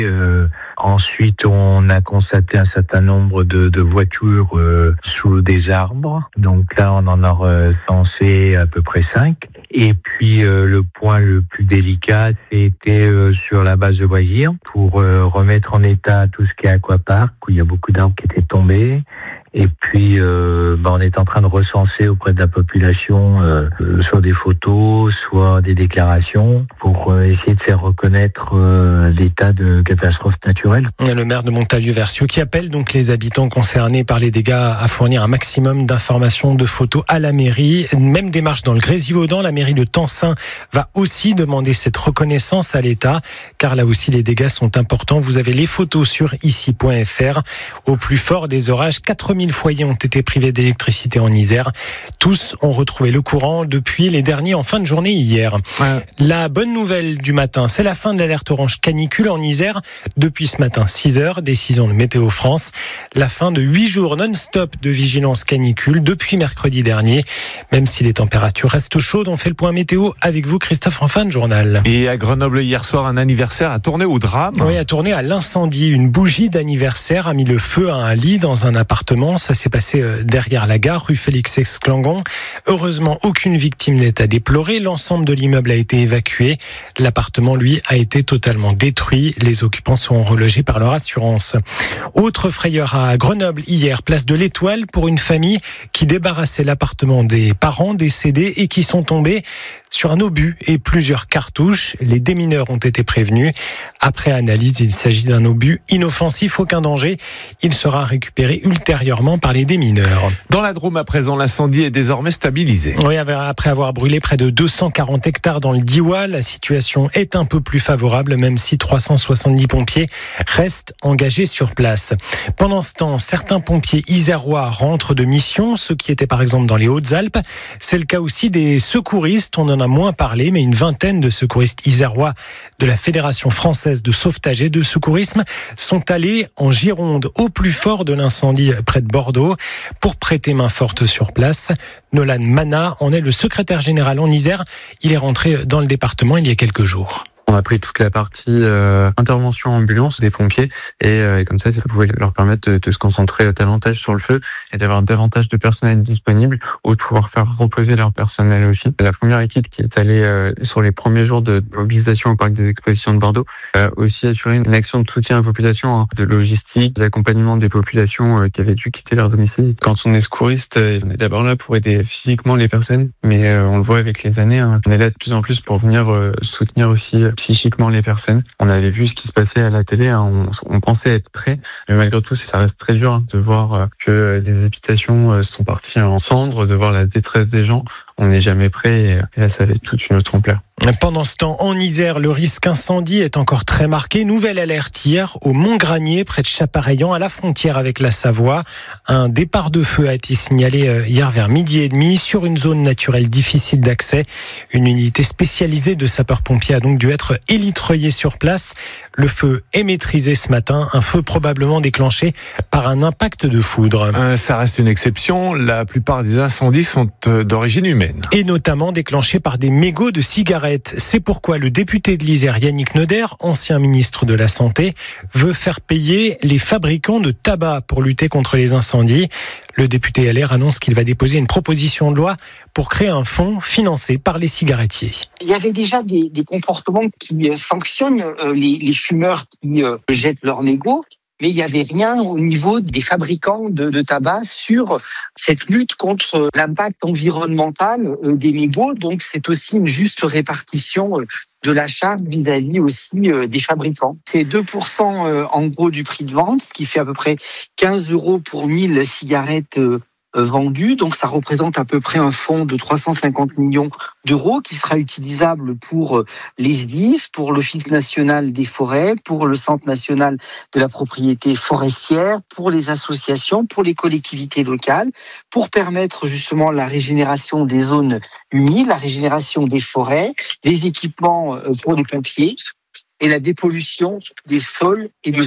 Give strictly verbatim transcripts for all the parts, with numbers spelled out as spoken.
Euh, ensuite, on a constaté un certain nombre de, de voitures euh, sous des arbres. Donc là, on en a recensé à peu près cinq. Et puis, euh, le point le plus délicat était euh, sur la base de Boisir pour euh, remettre en état tout ce qui est aquapark, où il y a beaucoup d'arbres qui étaient tombés. Et puis, euh, bah, on est en train de recenser auprès de la population euh, euh, soit des photos, soit des déclarations, pour euh, essayer de faire reconnaître euh, l'état de catastrophe naturelle. Le maire de Montalieu-Vercieu qui appelle donc les habitants concernés par les dégâts à fournir un maximum d'informations, de photos à la mairie. Même démarche dans le Grésivaudan, la mairie de Tencin va aussi demander cette reconnaissance à l'État, car là aussi les dégâts sont importants. Vous avez les photos sur ici point f r. Au plus fort des orages, quatre mille foyers ont été privés d'électricité en Isère. Tous ont retrouvé le courant depuis les derniers en fin de journée hier. Ouais. La bonne nouvelle du matin, c'est la fin de l'alerte orange canicule en Isère. Depuis ce matin, six heures, décision de Météo France. La fin de huit jours non-stop de vigilance canicule depuis mercredi dernier. Même si les températures restent chaudes, on fait le point météo avec vous, Christophe, en fin de journal. Et à Grenoble, hier soir, un anniversaire a tourné au drame. Oui, a tourné à l'incendie. Une bougie d'anniversaire a mis le feu à un lit dans un appartement. Ça s'est passé derrière la gare, rue Félix-Esclangon. Heureusement, aucune victime n'est à déplorer. L'ensemble de l'immeuble a été évacué. L'appartement, lui, a été totalement détruit. Les occupants seront relogés par leur assurance. Autre frayeur à Grenoble, hier, place de l'Étoile pour une famille qui débarrassait l'appartement des parents décédés et qui sont tombés sur un obus et plusieurs cartouches. Les démineurs ont été prévenus. Après analyse, il s'agit d'un obus inoffensif, aucun danger. Il sera récupéré ultérieurement par les démineurs. Dans la Drôme, à présent, l'incendie est désormais stabilisé. Oui, après avoir brûlé près de deux cent quarante hectares dans le Diois, la situation est un peu plus favorable, même si trois cent soixante-dix pompiers restent engagés sur place. Pendant ce temps, certains pompiers isérois rentrent de mission, ceux qui étaient par exemple dans les Hautes-Alpes. C'est le cas aussi des secouristes. On en a moins parlé, mais une vingtaine de secouristes isérois de la Fédération française de sauvetage et de secourisme sont allés en Gironde, au plus fort de l'incendie près de Bordeaux, pour prêter main forte sur place. Nolan Mana en est le secrétaire général en Isère. Il est rentré dans le département il y a quelques jours. On a pris toute la partie euh, intervention ambulance des pompiers et, euh, et comme ça, ça pouvait leur permettre de, de se concentrer davantage sur le feu et d'avoir davantage de personnel disponible ou de pouvoir faire reposer leur personnel aussi. La première équipe qui est allée euh, sur les premiers jours de mobilisation au parc des expositions de Bordeaux a aussi assuré une action de soutien à la population, hein, de logistique, d'accompagnement des populations euh, qui avaient dû quitter leur domicile. Quand on est secouriste, euh, on est d'abord là pour aider physiquement les personnes, mais euh, on le voit avec les années, hein, on est là de plus en plus pour venir euh, soutenir aussi euh, psychiquement les personnes. On avait vu ce qui se passait à la télé, hein, on, on pensait être prêts, mais malgré tout, ça reste très dur, hein, de voir euh, que des habitations euh, sont parties en cendres, de voir la détresse des gens. On n'est jamais prêt et, et là, ça avait toute une autre ampleur. Pendant ce temps, en Isère, le risque incendie est encore très marqué. Nouvelle alerte hier au Mont-Granier, près de Chapareillan, à la frontière avec la Savoie. Un départ de feu a été signalé hier vers midi et demi sur une zone naturelle difficile d'accès. Une unité spécialisée de sapeurs-pompiers a donc dû être élitreillée sur place. Le feu est maîtrisé ce matin, un feu probablement déclenché par un impact de foudre. Euh, ça reste une exception. La plupart des incendies sont euh, d'origine humaine. Et notamment déclenchés par des mégots de cigarettes. C'est pourquoi le député de l'Isère, Yannick Noder, ancien ministre de la Santé, veut faire payer les fabricants de tabac pour lutter contre les incendies. Le député L R annonce qu'il va déposer une proposition de loi pour créer un fonds financé par les cigarettiers. Il y avait déjà des, des comportements qui euh, sanctionnent euh, les, les fumeurs qui euh, jettent leurs mégots. Mais il n'y avait rien au niveau des fabricants de, de tabac sur cette lutte contre l'impact environnemental des mégots. Donc, c'est aussi une juste répartition de la charge vis-à-vis aussi des fabricants. C'est deux pour cent en gros du prix de vente, ce qui fait à peu près quinze euros pour mille cigarettes vendus. Donc, ça représente à peu près un fonds de trois cent cinquante millions d'euros qui sera utilisable pour les S D I S, pour l'Office national des forêts, pour le Centre national de la propriété forestière, pour les associations, pour les collectivités locales, pour permettre justement la régénération des zones humides, la régénération des forêts, les équipements pour les pompiers et la dépollution des sols et des eaux.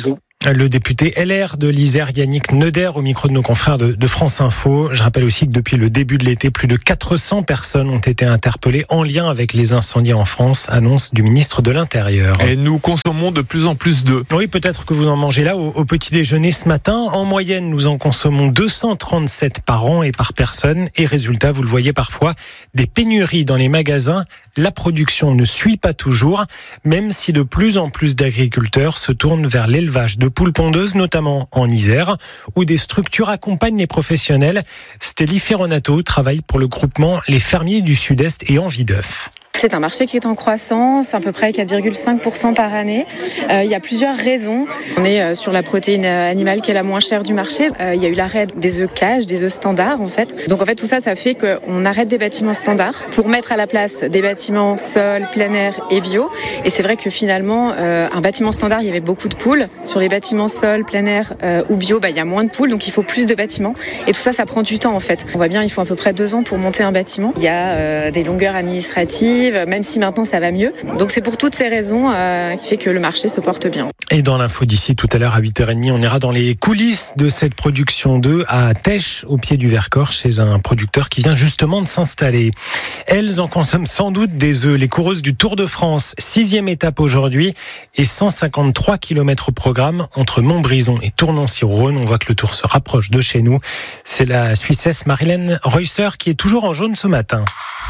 Le député L R de l'Isère, Yannick Neuder, au micro de nos confrères de, de France Info. Je rappelle aussi que depuis le début de l'été, plus de quatre cents personnes ont été interpellées en lien avec les incendies en France, annonce du ministre de l'Intérieur. Et nous consommons de plus en plus d'œufs. Oui, peut-être que vous en mangez là au, au petit déjeuner ce matin. En moyenne, nous en consommons deux cent trente-sept par an et par personne. Et résultat, vous le voyez parfois, des pénuries dans les magasins. La production ne suit pas toujours, même si de plus en plus d'agriculteurs se tournent vers l'élevage de poules pondeuses, notamment en Isère, où des structures accompagnent les professionnels. Stélie Ferronato travaille pour le groupement Les Fermiers du Sud-Est et Envie d'œufs. C'est un marché qui est en croissance, à peu près quatre virgule cinq pour cent par année. Euh, il y a plusieurs raisons. On est euh, sur la protéine animale qui est la moins chère du marché. Euh, il y a eu l'arrêt des œufs cage, des œufs standards en fait. Donc en fait tout ça, ça fait qu'on arrête des bâtiments standards pour mettre à la place des bâtiments sol, plein air et bio. Et c'est vrai que finalement, euh, un bâtiment standard, il y avait beaucoup de poules. Sur les bâtiments sol, plein air euh, ou bio, bah, il y a moins de poules, donc il faut plus de bâtiments. Et tout ça, ça prend du temps en fait. On voit bien, il faut à peu près deux ans pour monter un bâtiment. Il y a euh, des longueurs administratives, même si maintenant ça va mieux. Donc c'est pour toutes ces raisons euh, qui fait que le marché se porte bien. Et dans l'info d'ici tout à l'heure à huit heures trente, on ira dans les coulisses de cette production d'œufs à Tèche, au pied du Vercors, chez un producteur qui vient justement de s'installer. Elles en consomment sans doute des œufs. Les coureuses du Tour de France, sixième étape aujourd'hui et cent cinquante-trois kilomètres au programme entre Montbrison et Tournon-sur-Rhône. On voit que le Tour se rapproche de chez nous. C'est la Suissesse Marilène Reusser qui est toujours en jaune ce matin.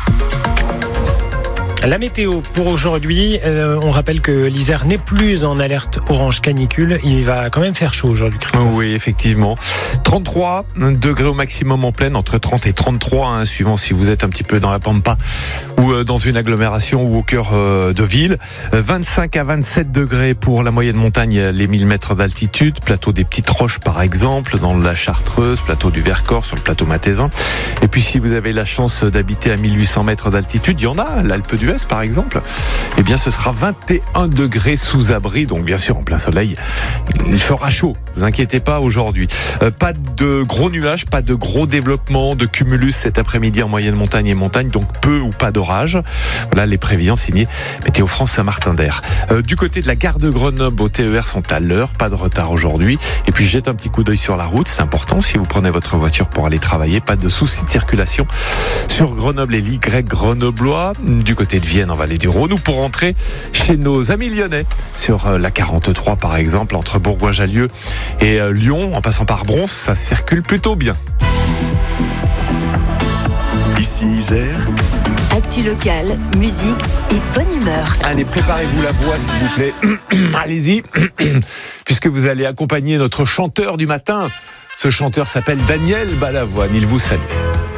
La météo pour aujourd'hui, euh, on rappelle que l'Isère n'est plus en alerte orange canicule. Il va quand même faire chaud aujourd'hui, Christophe. Oui, effectivement. trente-trois degrés au maximum en pleine, entre trente et trente-trois, hein, suivant si vous êtes un petit peu dans la Pampa ou euh, dans une agglomération ou au cœur euh, de ville. vingt-cinq à vingt-sept degrés pour la moyenne montagne, les mille mètres d'altitude. Plateau des Petites Roches, par exemple, dans la Chartreuse, plateau du Vercors, sur le plateau Mathésin. Et puis, si vous avez la chance d'habiter à mille huit cents mètres d'altitude, il y en a, l'Alpe d'Huez, par exemple, eh bien ce sera vingt et un degrés sous abri, donc bien sûr en plein soleil, il fera chaud, ne vous inquiétez pas aujourd'hui. Euh, pas de gros nuages, pas de gros développement de cumulus cet après-midi en moyenne montagne et montagne, donc peu ou pas d'orage. Voilà les prévisions signées Météo France Saint-Martin-d'Air. Euh, du côté de la gare de Grenoble, au T E R sont à l'heure, pas de retard aujourd'hui. Et puis jette un petit coup d'œil sur la route, c'est important si vous prenez votre voiture pour aller travailler, pas de soucis de circulation sur Grenoble et l'Y grenoblois. Du côté de Vienne, en Vallée du Rhône, ou pour rentrer chez nos amis lyonnais sur la quarante-trois par exemple, entre Bourgoin-Jallieu et Lyon, en passant par Bronx, ça circule plutôt bien. Ici Isère. Actu locale, musique et bonne humeur. Allez, préparez-vous la voix s'il vous plaît. Allez-y, puisque vous allez accompagner notre chanteur du matin. Ce chanteur s'appelle Daniel Balavoine, il vous salue.